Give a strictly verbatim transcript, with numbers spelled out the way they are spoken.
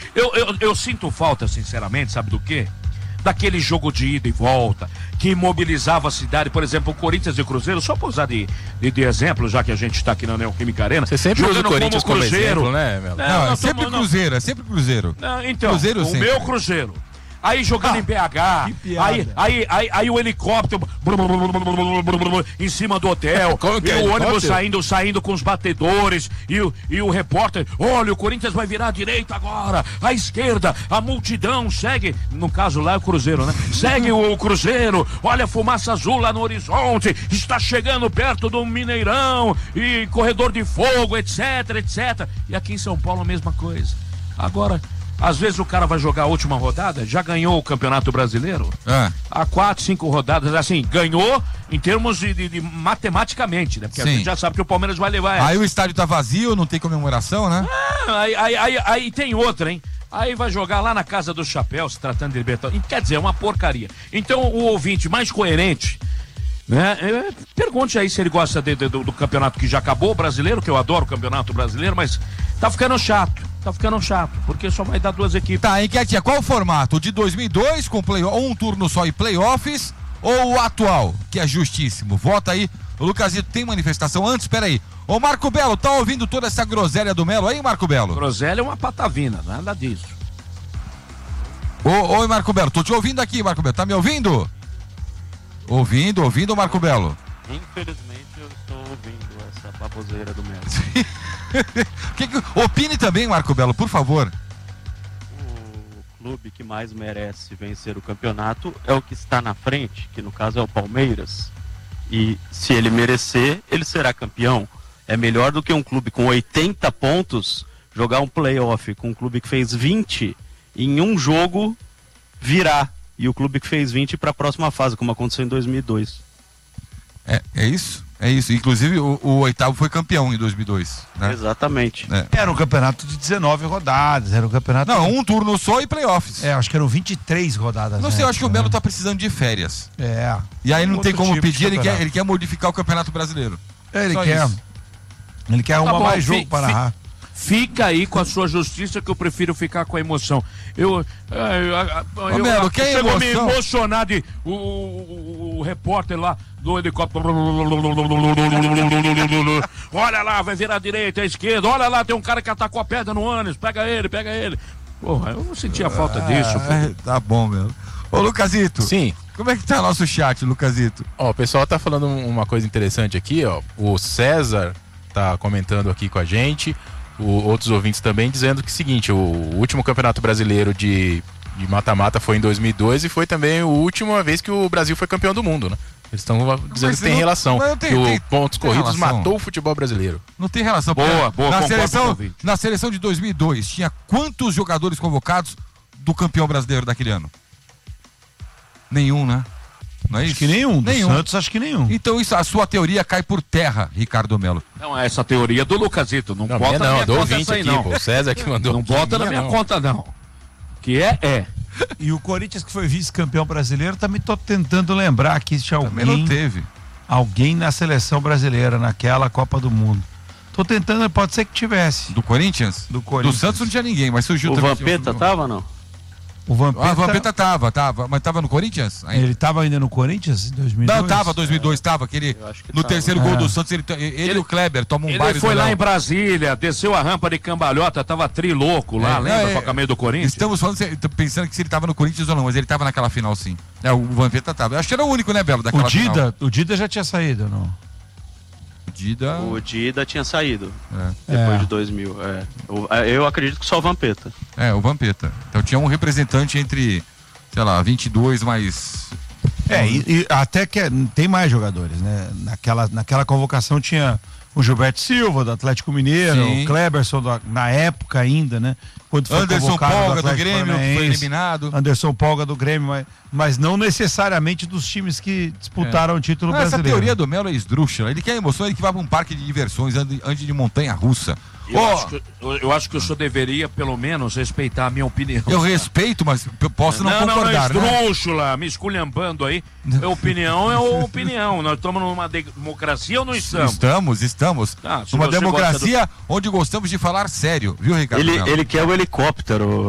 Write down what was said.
Eu, eu, eu sinto falta, sinceramente, sabe do quê? Daquele jogo de ida e volta, que mobilizava a cidade, por exemplo, o Corinthians e o Cruzeiro, só para usar de, de, de exemplo, já que a gente está aqui na Neoquímica Arena. Você sempre usa o Corinthians como Cruzeiro, como exemplo, né, Melo? Não, não, não, é sempre não, Cruzeiro, é sempre Cruzeiro. Não, então, Cruzeiro o sempre. meu Cruzeiro. Aí jogando ah, em B H, aí, aí, aí, aí o helicóptero em cima do hotel, e o ônibus saindo, saindo com os batedores, e o, e o repórter, olha, o Corinthians vai virar à direita agora, à esquerda, a multidão segue, no caso lá é o Cruzeiro, né? Segue o Cruzeiro, olha a fumaça azul lá no horizonte, está chegando perto do Mineirão, e corredor de fogo, etc, etc. E aqui em São Paulo a mesma coisa. Agora... Às vezes o cara vai jogar a última rodada, já ganhou o Campeonato Brasileiro, é. há quatro, cinco rodadas, assim, ganhou em termos de, de, de matematicamente, né? Porque Sim. a gente já sabe que o Palmeiras vai levar essa. Aí o estádio tá vazio, não tem comemoração, né? Ah, aí, aí, aí, aí tem outra, hein? Aí vai jogar lá na Casa dos Chapéus, se tratando de Libertadores. Quer dizer, é uma porcaria. Então o ouvinte mais coerente, né? Pergunte aí se ele gosta de, de, do, do campeonato que já acabou, brasileiro, que eu adoro o campeonato brasileiro, mas tá ficando chato. Tá ficando chato, porque só vai dar duas equipes. Tá, enquetinha, qual o formato? O de dois mil e dois, com play, um turno só e playoffs, ou o atual, que é justíssimo? Vota aí. O Lucasito tem manifestação antes? Espera aí. Ô Marco Belo, tá ouvindo toda essa groselha do Melo aí, Marco Belo? Groselha é uma patavina, nada disso. Ô, oi, Marco Belo, tô te ouvindo aqui, Marco Belo, tá me ouvindo? Ouvindo, ouvindo, Marco Belo? Infelizmente eu estou ouvindo essa baboseira do Melo. que que, opine também, Marco Belo, por favor. O clube que mais merece vencer o campeonato é o que está na frente, que no caso é o Palmeiras. E se ele merecer, ele será campeão. É melhor do que um clube com oitenta pontos jogar um playoff com um clube que fez vinte em um jogo virar. E o clube que fez vinte para a próxima fase, como aconteceu em dois mil e dois. É, é isso? É isso. Inclusive o, o oitavo foi campeão em dois mil e dois. Né? Exatamente. É. Era um campeonato de dezenove rodadas. Era um campeonato. Não, um turno só e playoffs. É, acho que eram vinte e três rodadas. Não sei, eu acho que o Melo tá precisando de férias. É. E aí não Outro tem como tipo pedir, ele quer, ele quer modificar o Campeonato Brasileiro. É, ele só quer. Isso. Ele quer arrumar tá mais jogo para narrar. Fica aí com a sua justiça, que eu prefiro ficar com a emoção. Eu, eu, eu, eu Melo, que chegou emoção? a me emocionar de o, o, o repórter lá do helicóptero. Olha lá, vai virar a direita, a esquerda. Olha lá, tem um cara que atacou a pedra no ânus. Pega ele, pega ele. Porra, eu não sentia a falta disso. Ah, tá bom, Melo. Ô, Lucasito. Sim. Como é que tá nosso chat, Lucasito? Ó, o pessoal tá falando uma coisa interessante aqui, ó. O César tá comentando aqui com a gente. O, outros ouvintes também dizendo que é o seguinte, o último campeonato brasileiro de mata-mata foi em dois mil e dois e foi também a última vez que o Brasil foi campeão do mundo, né? Eles estão dizendo que tem não, relação, tem, que o tem, pontos tem corridos relação. matou o futebol brasileiro. Não tem relação. Boa, boa, na concordo seleção, com o na seleção de dois mil e dois, tinha quantos jogadores convocados do campeão brasileiro daquele ano? Nenhum, né? Não é isso? Acho que nenhum. Do nenhum. Santos, acho que nenhum. Então isso, a sua teoria cai por terra, Ricardo Melo. Não, essa teoria do Lucasito. Não, não bota não, na minha do conta ouvinte essa aí, aqui, não. pô, o César que mandou. Não bota na minha não. conta, não. Que é, é. E o Corinthians, que foi vice-campeão brasileiro, também tô tentando lembrar aqui se alguém... Também não teve. Alguém na seleção brasileira, naquela Copa do Mundo. Tô tentando, pode ser que tivesse. Do Corinthians? Do Corinthians. Do Santos não tinha ninguém, mas surgiu o também. O Vampeta tava ou não? O Vampeta... Ah, o Vampeta tava, tava. Mas tava no Corinthians? Ainda. Ele tava ainda no Corinthians em dois mil e dois? Não, tava, dois mil e dois, é. tava. Aquele, no tava. terceiro gol é. do Santos, ele, ele, ele e o Kleber tomam um baile. Ele foi lá em Brasília, desceu a rampa de cambalhota, tava trilouco lá, é, lembra? É, com a camisa do Corinthians. Estamos falando, pensando que se ele tava no Corinthians ou não, mas ele tava naquela final, sim. É, o Vampeta tava. Eu acho que era o único, né, Belo, daquela o Dida, final. O Dida já tinha saído, não? O Dida... O Dida tinha saído. É. Depois é. de dois mil. É. Eu acredito que só o Vampeta. É, o Vampeta. Então tinha um representante entre... sei lá, vinte e dois mais... É, e, e até que é, tem mais jogadores, né? Naquela, naquela convocação tinha o Gilberto Silva, do Atlético Mineiro, Sim. o Kleberson, do, na época ainda, né? Quando foi Anderson Polga, do, do Grêmio, que foi eliminado. Anderson Polga, do Grêmio, mas, mas não necessariamente dos times que disputaram é. o título não, brasileiro. Essa teoria do Melo é esdrúxula. Ele quer emoção, ele que vai para um parque de diversões, ande, ande de montanha-russa. Eu, oh. acho que, eu, eu acho que o senhor deveria, pelo menos, respeitar a minha opinião. Eu respeito, mas eu posso não, não concordar, não, não, né? esdrúxula, me esculhambando aí. A opinião é a opinião. Nós estamos numa democracia ou não estamos? Estamos, estamos. Ah, numa democracia do... onde gostamos de falar sério, viu, Ricardo? Ele, ele quer o helicóptero.